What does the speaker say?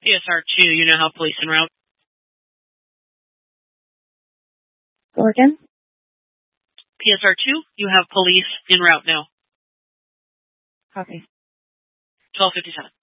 PSR2, you now have police en route. Go again? PSR2, you have police en route now. Copy. 1257.